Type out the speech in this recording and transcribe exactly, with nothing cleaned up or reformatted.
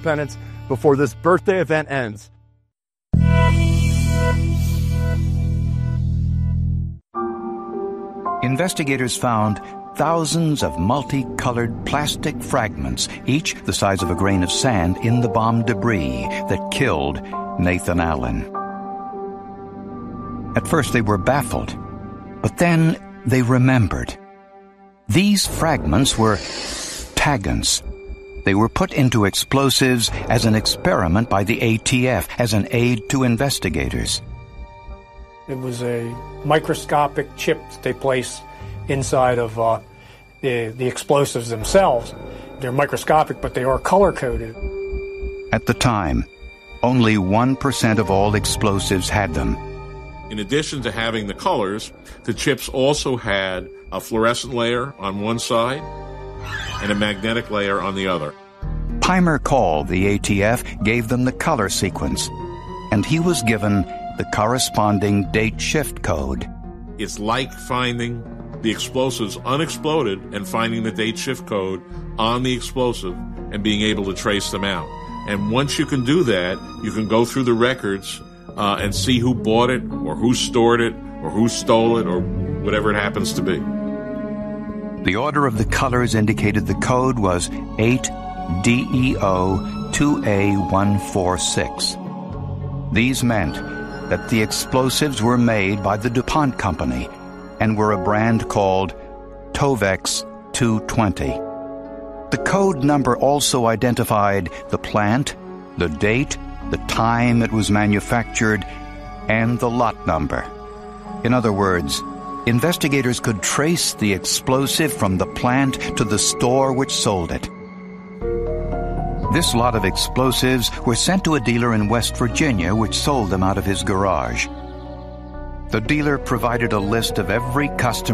Independence before this birthday event ends. Investigators found thousands of multicolored plastic fragments, each the size of a grain of sand, in the bomb debris that killed Nathan Allen. At first they were baffled, but then they remembered. These fragments were tagans. They were put into explosives as an experiment by the A T F, as an aid to investigators. It was a microscopic chip that they place inside of uh, the, the explosives themselves. They're microscopic, but they are color-coded. At the time, only one percent of all explosives had them. In addition to having the colors, the chips also had a fluorescent layer on one side and a magnetic layer on the other. Pimer Call, the A T F, gave them the color sequence, and he was given the corresponding date shift code. It's like finding the explosives unexploded and finding the date shift code on the explosive and being able to trace them out. And once you can do that, you can go through the records uh, and see who bought it or who stored it or who stole it or whatever it happens to be. The order of the colors indicated the code was eight D E O two A one four six. These meant that the explosives were made by the DuPont Company and were a brand called Tovex two twenty. The code number also identified the plant, the date, the time it was manufactured, and the lot number. In other words, investigators could trace the explosive from the plant to the store which sold it. This lot of explosives were sent to a dealer in West Virginia which sold them out of his garage. The dealer provided a list of every customer